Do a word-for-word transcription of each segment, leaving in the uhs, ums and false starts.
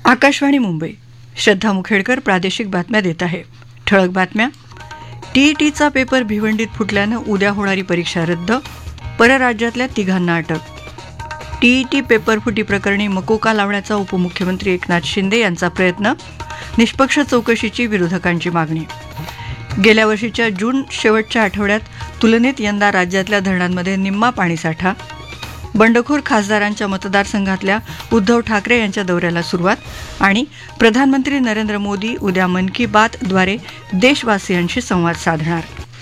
आकाशवाणी मुंबई. श्रद्धा मुखेडकर प्रादेशिक बातम्या देत आहे. ठळक बातम्या. टीईटीचा पेपर भिवंडीत फुटल्यानं उद्या होणारी परीक्षा रद्द. परराज्यातल्या तिघांना अटक. टीईटी पेपर फुटी प्रकरणी मकोका लावण्याचा उपमुख्यमंत्री एकनाथ शिंदे यांचा प्रयत्न. निष्पक्ष चौकशीची विरोधकांची मागणी. गेल्या वर्षीच्या जून शेवटच्या आठवड्यात तुलनेत यंदा राज्यातल्या धरणांमध्ये निम्मा पाणीसाठा. बंडखोर खासदारांच्या मतदारसंघातल्या उद्धव ठाकरे यांच्या दौऱ्याला सुरुवात. आणि प्रधानमंत्री नरेंद्र मोदी उद्या मन की बातद्वारे देशवासियांशी संवाद साधणार.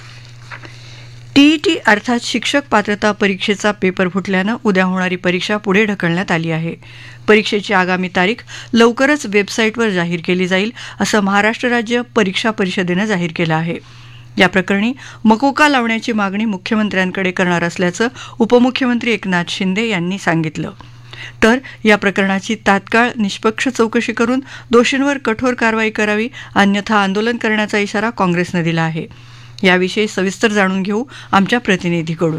टीईटी अर्थात शिक्षक पात्रता परीक्षेचा पेपर फुटल्यानं उद्या होणारी परीक्षा पुढे ढकलण्यात आली आहे. परीक्षेची आगामी तारीख लवकरच वेबसाईटवर जाहीर केली जाईल असं महाराष्ट्र राज्य परीक्षा परिषदेनं जाहीर केलं आहे. या प्रकरणी मकोका लावण्याची मागणी मुख्यमंत्र्यांकडे करणार असल्याचं उपमुख्यमंत्री एकनाथ शिंदे यांनी सांगितलं. तर या प्रकरणाची तात्काळ निष्पक्ष चौकशी करून दोषींवर कठोर कारवाई करावी, अन्यथा आंदोलन करण्याचा इशारा काँग्रेसनं दिला आहे. याविषयी सविस्तर जाणून घेऊ आमच्या प्रतिनिधीकडून.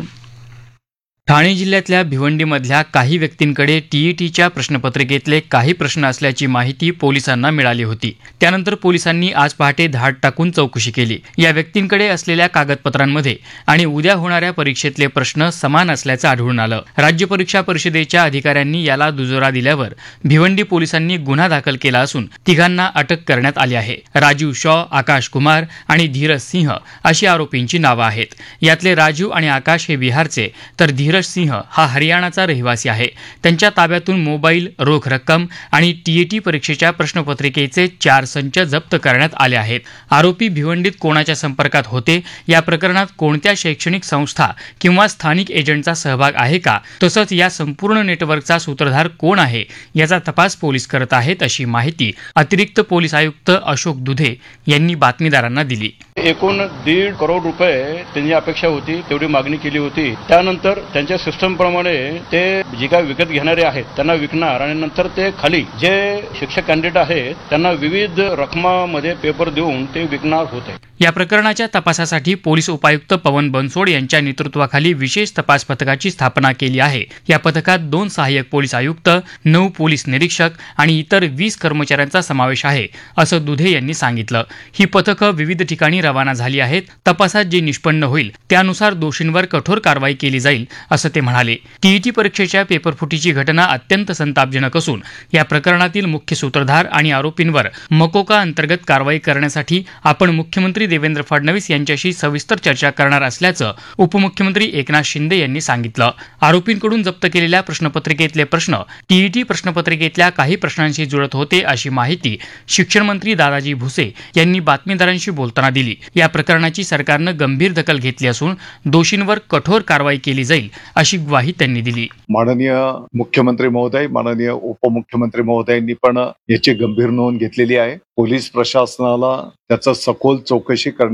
ठाणे जिल्ह्यातल्या भिवंडीमधल्या काही व्यक्तींकडे टीईटीच्या प्रश्नपत्रिकेतले काही प्रश्न असल्याची माहिती पोलिसांना मिळाली होती. त्यानंतर पोलिसांनी आज पहाटे धाड टाकून चौकशी केली. या व्यक्तींकडे असलेल्या कागदपत्रांमध्ये आणि उद्या होणाऱ्या परीक्षेतले प्रश्न समान असल्याचं आढळून आलं. राज्य परीक्षा परिषदेच्या अधिकाऱ्यांनी याला दुजोरा दिल्यावर भिवंडी पोलिसांनी गुन्हा दाखल केला असून तिघांना अटक करण्यात आली आहे. राजीव शॉ, आकाश कुमार आणि धीरज सिंह अशी आरोपींची नावं आहेत. यातले राजीव आणि आकाश हे बिहारचे, तर धीरज सिंह हा हरियाणाचा रहिवासी आहे. त्यांच्या ताब्यातून मोबाईल, रोख रक्कम आणि टीईटी परीक्षेच्या प्रश्नपत्रिकेचे चार संच जप्त करण्यात आले आहेत. आरोपी भिवंडीत कोणाच्या संपर्कात होते, या प्रकरणात कोणत्या शैक्षणिक संस्था किंवा स्थानिक एजंटचा सहभाग आहे का, तसंच या संपूर्ण नेटवर्कचा सूत्रधार कोण आहे याचा तपास पोलीस करत आहेत, अशी माहिती अतिरिक्त पोलीस आयुक्त अशोक दुधे यांनी बातमीदारांना दिली. एकूण दीड करोड रुपये त्यांची अपेक्षा होती, तेवढी मागणी केली होती. त्यानंतर त्यांच्या सिस्टम प्रमाणे ते जे काही विकत घेणारे आहेत त्यांना विकणार आणि नंतर ते खाली जे शिक्षक कॅन्डिडेट आहेत त्यांना विविध रकमामध्ये पेपर देऊन ते विकणार होते. या प्रकरणाच्या तपासासाठी पोलीस उपायुक्त पवन बनसोड यांच्या नेतृत्वाखाली विशेष तपास पथकाची स्थापना केली आहे. या पथकात दोन सहाय्यक पोलीस आयुक्त, नऊ पोलीस निरीक्षक आणि इतर वीस कर्मचाऱ्यांचा समावेश आहे, असं दुधे यांनी सांगितलं. ही पथकं विविध ठिकाणी रवाना झाली आहेत. तपासात जे निष्पन्न होईल त्यानुसार दोषींवर कठोर कारवाई केली जाईल, असं ते म्हणाले. टीईटी परीक्षेच्या पेपरफुटीची घटना अत्यंत संतापजनक असून या प्रकरणातील मुख्य सूत्रधार आणि आरोपींवर मकोका अंतर्गत कारवाई करण्यासाठी आपण मुख्यमंत्री देवेंद्र फडणवीस यांच्याशी सविस्तर चर्चा करणार असल्याचं उपमुख्यमंत्री एकनाथ शिंदे यांनी सांगितलं. आरोपींकडून जप्त केलेल्या प्रश्नपत्रिकेतले प्रश्न टीईटी प्रश्नपत्रिकेतल्या काही प्रश्नांशी जुळत होते, अशी माहिती शिक्षण मंत्री दादाजी भुसे यांनी बातमीदारांशी बोलताना दिली. या प्रकरणाची सरकारनं गंभीर दखल घेतली असून दोषींवर कठोर कारवाई केली जाईल, अशी ग्वाही त्यांनी दिली. माननीय मुख्यमंत्री महोदय, माननीय उपमुख्यमंत्री महोदयांनी पण याची गंभीर नोंद घेतलेली आहे. पोलीस प्रशासनाला त्याचा सखोल चौकशी करण्यात